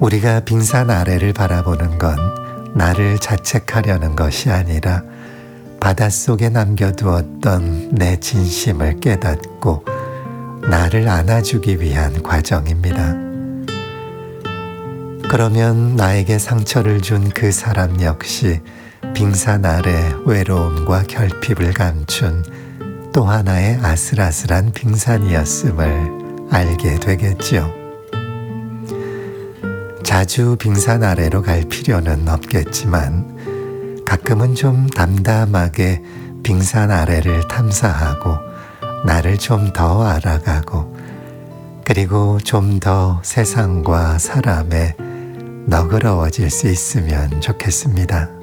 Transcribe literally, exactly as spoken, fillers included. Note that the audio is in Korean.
우리가 빙산 아래를 바라보는 건 나를 자책하려는 것이 아니라 바닷속에 남겨두었던 내 진심을 깨닫고 나를 안아주기 위한 과정입니다. 그러면 나에게 상처를 준 그 사람 역시 빙산 아래 외로움과 결핍을 감춘 또 하나의 아슬아슬한 빙산이었음을 알게 되겠지요. 자주 빙산 아래로 갈 필요는 없겠지만 가끔은 좀 담담하게 빙산 아래를 탐사하고 나를 좀 더 알아가고 그리고 좀 더 세상과 사람에 너그러워질 수 있으면 좋겠습니다.